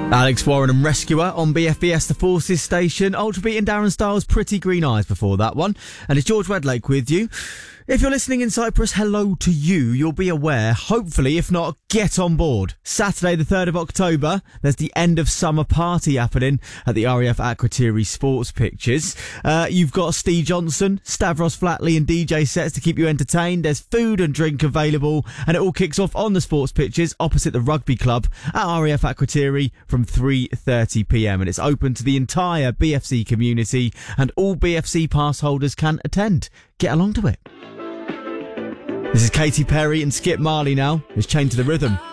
Alex Warren and Rescuer on BFBS The Forces station. Ultrabeat and Darren Styles, Pretty Green Eyes before that one. And it's George Wedlake with you. If you're listening in Cyprus, hello to you. You'll be aware, hopefully, if not, get on board. Saturday the 3rd of October, there's the end of summer party happening at the RAF Akrotiri Sports Pictures. You've got Steve Johnson, Stavros Flatley and DJ sets to keep you entertained. There's food and drink available, and it all kicks off on the sports pitches opposite the rugby club at RAF Akrotiri from 3:30pm, and it's open to the entire BFC community, and all BFC pass holders can attend. Get along to it. This is Katy Perry and Skip Marley now. It's Chained to the Rhythm.